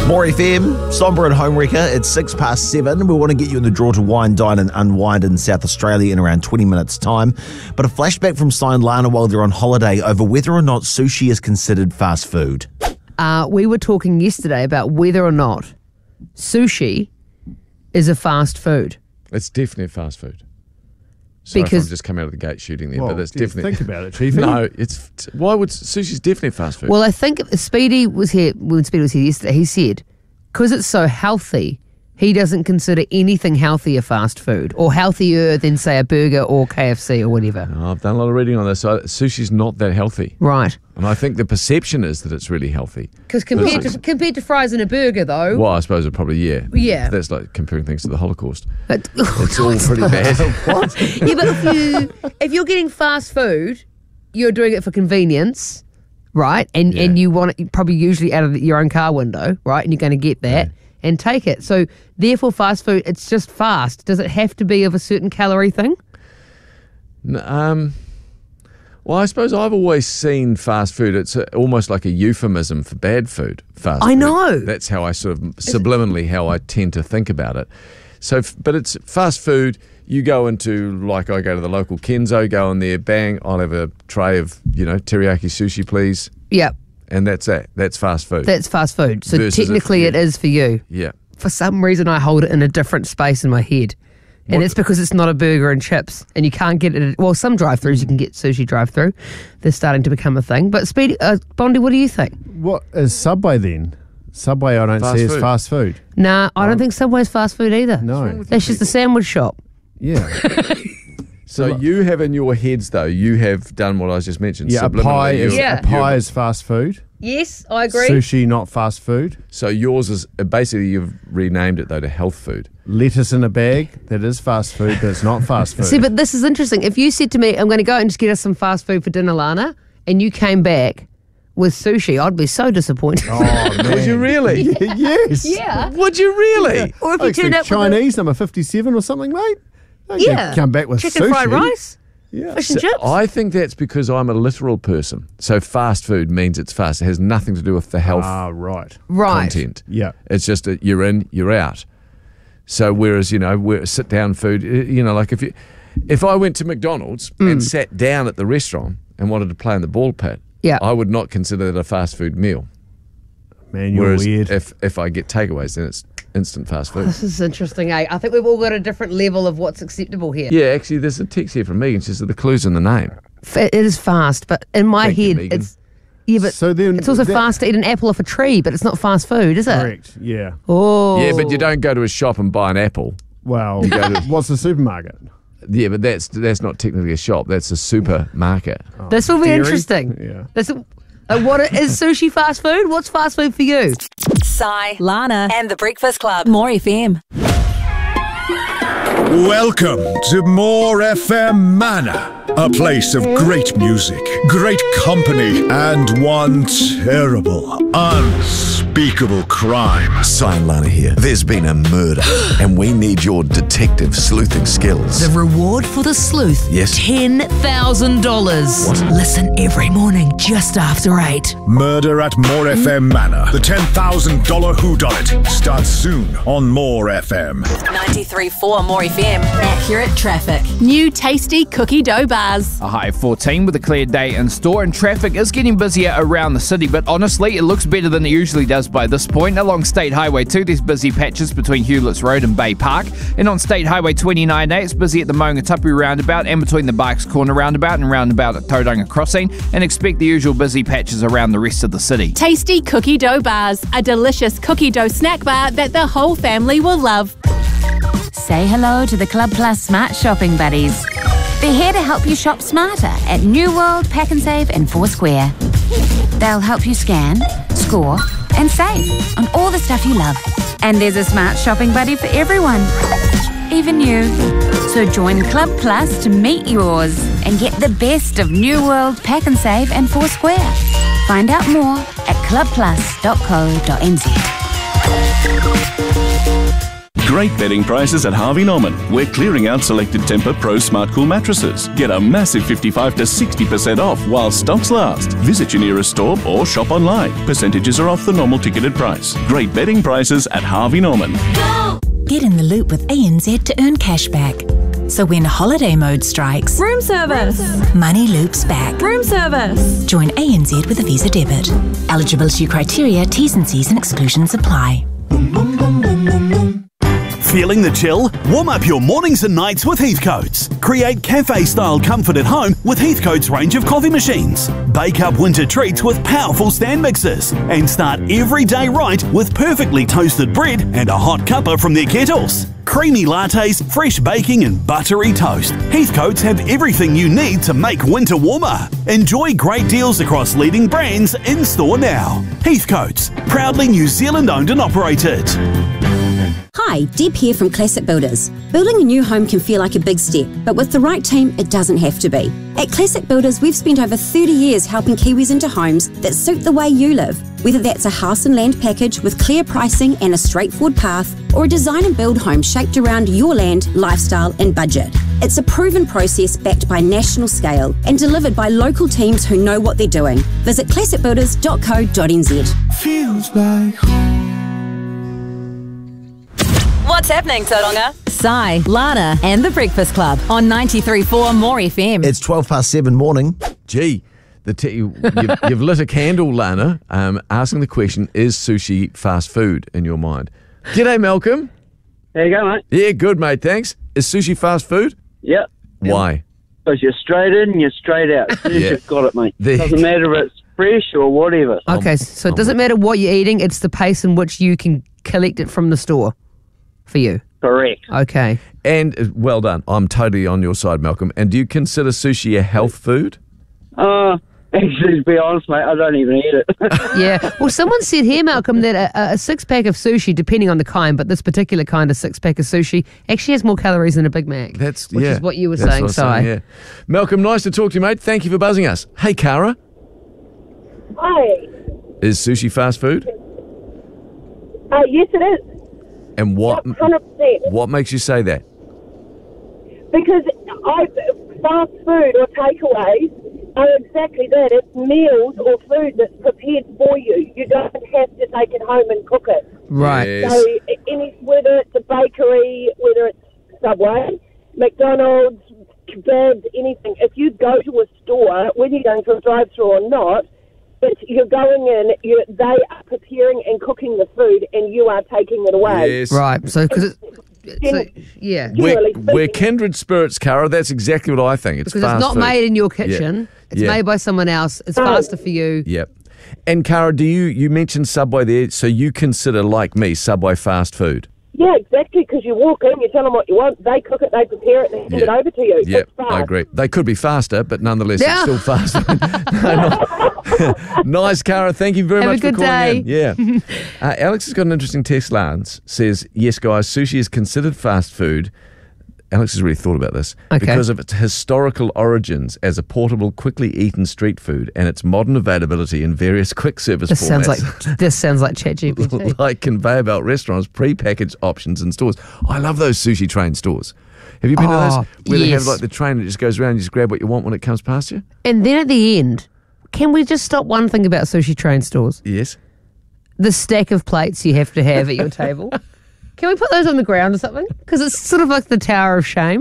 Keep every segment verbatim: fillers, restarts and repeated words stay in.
More F M, Somber and Homewrecker. It's six past seven. We want to get you in the draw to wine, dine and unwind in South Australia in around twenty minutes' time. But a flashback from Stein Lana while they're on holiday over whether or not sushi is considered fast food. Uh, we were talking yesterday about whether or not sushi is a fast food. It's definitely fast food. Sorry Because- if I'm just coming out of the gate shooting there, Well, but it's do you definitely... think about it, Chiefy. No, it's... Why would... Sushi's definitely fast food. Well, I think Speedy was here, when Speedy was here yesterday, he said, because it's so healthy, he doesn't consider anything healthier fast food or healthier than, say, a burger or K F C or whatever. No, I've done a lot of reading on this. So sushi's not that healthy. Right. And I think the perception is that it's really healthy. Because compared to, compared to fries and a burger, though, Well, I suppose it probably, yeah. Yeah. That's like comparing things to the Holocaust. but, It's all pretty bad. yeah, but if, you, if you're getting fast food, you're doing it for convenience, right? And Yeah. and you want it probably usually out of your own car window, right? And you're going to get that. Yeah. And take it. So, therefore, fast food, it's just fast. Does it have to be of a certain calorie thing? N- um, well, I suppose I've always seen fast food. It's a, almost like a euphemism for bad food. Fast I food. know. That's how I sort of subliminally how I tend to think about it. So, f- but it's fast food. You go into, like, I go to the local Kenzo, go in there, bang, I'll have a tray of, you know, teriyaki sushi, please, Yeah, and that's it. That's fast food. that's fast food. So, Versus if technically, you- it is for you. yeah. For some reason, I hold it in a different space in my head. And What- it's because it's not a burger and chips. And you can't get it. At, well, some drive-thrus you can get sushi drive-through. They're starting to become a thing. But, Speedy, uh, Bondi, what do you think? What is Subway then? Subway I don't Fast see as food. fast food. Nah, I don't think Subway's fast food either. No. That's just a sandwich shop. Yeah. So you have in your heads, though, you have done what I just mentioned. Yeah, a subliminally, pie is you- Yeah. a pie you- is fast food. Yes, I agree. Sushi not fast food. So yours is uh, basically you've renamed it though to health food. Lettuce in a bag, that is fast food, but it's not fast food. See, but this is interesting. If you said to me, I'm going to go and just get us some fast food for dinner, Lana, and you came back with sushi, I'd be so disappointed. Oh, man. Would you really? Yes. Yeah. Would you really? Or if I you turned expect up with a- Chinese number fifty-seven or something, mate. Don't you yeah, come back with chicken sushi. fried rice, Yeah. fish and chips. I think that's because I'm a literal person. So fast food means it's fast. It has nothing to do with the health Ah, right. right. content. Yeah. It's just that you're in, you're out. So whereas, you know, we're sit down food, uh, you know, like if you, if I went to McDonald's Mm. and sat down at the restaurant and wanted to play in the ball pit, Yeah. I would not consider that a fast food meal. Man, you're Whereas weird. if if I get takeaways, then it's instant fast food. This is interesting, eh? I think we've all got a different level of what's acceptable here. Yeah, actually, there's a text here from Megan. She says the clue's in the name. F- It is fast, but in my Thank you, head, Megan. it's yeah, but So then it's also that- fast to eat an apple off a tree, but it's not fast food, is it? Correct, yeah. Oh, Yeah, but you don't go to a shop and buy an apple. Well, go to- what's the supermarket? Yeah, but that's that's not technically a shop. That's a supermarket. This will be Dairy? interesting. Yeah. This, uh, what is sushi fast food? What's fast food for you? Sai, Lana, and the Breakfast Club. More F M. Welcome to More F M Manor, a place of great music, great company, and one terrible, unspeakable crime. Stein Lana here. There's been a murder and we need your detective sleuthing skills. The reward for the sleuth? Yes. ten thousand dollars. Listen every morning just after eight. Murder at More F M Manor, the ten thousand dollars whodunit, starts soon on More F M. ninety-three point four More F M. Accurate traffic. New tasty cookie dough bars. A high of fourteen with a clear day in store, and traffic is getting busier around the city, but honestly, it looks better than it usually does by this point. Along State Highway two, there's busy patches between Hewletts Road and Bay Park, and on State Highway twenty-nine A, it's busy at the Maungatapu roundabout and between the Barks Corner roundabout and roundabout at Tauranga Crossing, and expect the usual busy patches around the rest of the city. Tasty cookie dough bars. A delicious cookie dough snack bar that the whole family will love. Say hello to the Club Plus Smart Shopping Buddies. They're here to help you shop smarter at New World, Pack and Save and Foursquare. They'll help you scan, score and save on all the stuff you love. And there's a smart shopping buddy for everyone, even you. So join Club Plus to meet yours and get the best of New World, Pack and Save and Foursquare. Find out more at club plus dot co dot n z. Great bedding prices at Harvey Norman. We're clearing out selected Tempur Pro Smart Cool mattresses. Get a massive fifty-five to sixty percent off while stocks last. Visit your nearest store or shop online. Percentages are off the normal ticketed price. Great bedding prices at Harvey Norman. Go! Get in the loop with A N Z to earn cash back. So when holiday mode strikes, room service, money loops back. Room service. Join A N Z with a Visa debit. Eligibility criteria, T's and C's and exclusions apply. Feeling the chill? Warm up your mornings and nights with Heathcote's. Create cafe-style comfort at home with Heathcote's range of coffee machines. Bake up winter treats with powerful stand mixers. And start every day right with perfectly toasted bread and a hot cuppa from their kettles. Creamy lattes, fresh baking and buttery toast. Heathcote's have everything you need to make winter warmer. Enjoy great deals across leading brands in-store now. Heathcote's, proudly New Zealand owned and operated. Hi, Deb here from Classic Builders. Building a new home can feel like a big step, but with the right team, it doesn't have to be. At Classic Builders, we've spent over thirty years helping Kiwis into homes that suit the way you live. Whether that's a house and land package with clear pricing and a straightforward path, or a design and build home shaped around your land, lifestyle and budget. It's a proven process backed by national scale and delivered by local teams who know what they're doing. Visit classic builders dot co dot n z. Feels like home. What's happening, Tauranga? Sai, Lana, and the Breakfast Club on ninety-three point four More F M. It's twelve past seven morning. Gee, the t- you've, you've lit a candle, Lana, um, asking the question, is sushi fast food in your mind? G'day, Malcolm. How you going, mate? Yeah, good, mate, thanks. Is sushi fast food? Yep. Why? Because you're straight in, you're straight out. As soon as Yeah. You've got it, mate. There- Doesn't matter if it's fresh or whatever. Okay, so it doesn't matter what you're eating, it's the pace in which you can collect it from the store for you. Correct. Okay. And uh, well done. I'm totally on your side, Malcolm. And do you consider sushi a health food? Uh, actually, to be honest, mate, I don't even eat it. Yeah. Well, someone said here, Malcolm, that a, a six-pack of sushi, depending on the kind, but this particular kind of six-pack of sushi actually has more calories than a Big Mac. That's which yeah, is what you were that's saying, what I'm Si. yeah. Malcolm, nice to talk to you, mate. Thank you for buzzing us. Hey, Cara, Hi. is sushi fast food? Uh, yes, it is. And what one hundred percent. what makes you say that? Because I, fast food or takeaways are exactly that. It's meals or food that's prepared for you. You don't have to take it home and cook it. Right. Yes. So any, whether it's a bakery, whether it's Subway, McDonald's, kebabs, anything, if you go to a store, whether you're going through a drive-through or not, it's, you're going in, you, they are preparing and cooking the food and you are taking it away. Yes. Right. So, because it's, so, yeah. We're, we're kindred spirits, Cara. That's exactly what I think. It's Because fast it's not food. made in your kitchen. Yeah. It's Yeah. made by someone else. It's faster for you. Yep. And Cara, do you you mentioned Subway there, so you consider, like me, Subway fast food? Yeah, exactly, because you walk in, you tell them what you want, they cook it, they prepare it, they hand it Yeah. over to you. Yep, It's fast. I agree. They could be faster, but nonetheless, Yeah. it's still faster. No, no. Nice, Cara. Thank you very Have a much for good calling day. in. Yeah. uh, Alex has got an interesting text, Lance. Says, yes, guys, sushi is considered fast food. Alex has really thought about this Okay. because of its historical origins as a portable, quickly eaten street food and its modern availability in various quick service This sounds formats. like this sounds like ChatGPT. like conveyor belt restaurants, pre-packaged options in stores. I love those sushi train stores. Have you been to Oh, those? Where they have yes. like the train that just goes around and you just grab what you want when it comes past you? And then at the end, can we just stop one thing about sushi train stores? Yes. The stack of plates you have to have at your table. Can we put those on the ground or something? Because it's sort of like the Tower of Shame.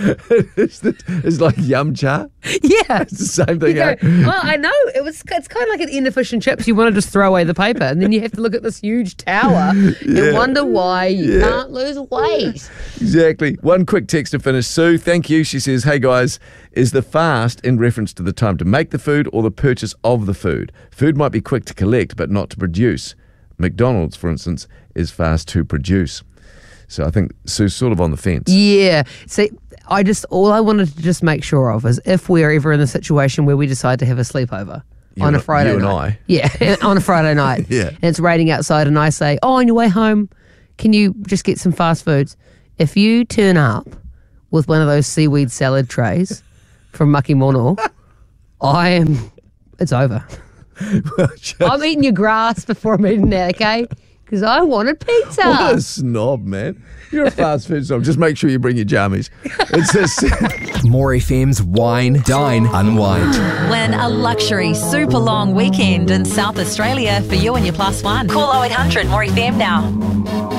it's, the, it's like yum cha. Yeah. It's the same thing. You go, eh? well, I know. It was. It's kind of like an end of fish and chips. You want to just throw away the paper, and then you have to look at this huge tower Yeah. and wonder why you Yeah. can't lose weight. Exactly. One quick text to finish. Sue, thank you. She says, hey guys, is the fast in reference to the time to make the food or the purchase of the food? Food might be quick to collect, but not to produce. McDonald's, for instance, is fast to produce. So I think Sue's sort of on the fence. Yeah. See, I just all I wanted to just make sure of is if we're ever in a situation where we decide to have a sleepover You on and- a Friday you and night. I. Yeah, on a Friday night. Yeah. And it's raining outside and I say, oh, on your way home, can you just get some fast foods? If you turn up with one of those seaweed salad trays from Maki Mono, I am, it's over. I'm eating your grass before I'm eating that, okay? because I wanted pizza. What a snob, man. You're a fast food snob. Just make sure you bring your jammies. It's this. More F M's Wine, Dine, Unwind. Win a luxury super long weekend in South Australia for you and your plus one. Call oh eight hundred more F M now.